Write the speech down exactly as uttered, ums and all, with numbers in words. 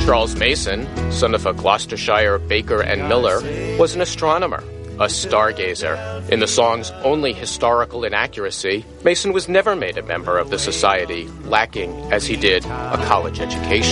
Charles Mason, son of a Gloucestershire baker and miller, was an astronomer, a stargazer. In the song's only historical inaccuracy, Mason was never made a member of the society, lacking, as he did, a college education.